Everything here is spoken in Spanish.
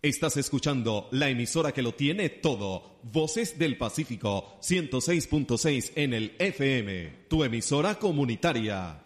Estás escuchando la emisora que lo tiene todo. Voces del Pacífico, 106.6 en el FM. Tu emisora comunitaria.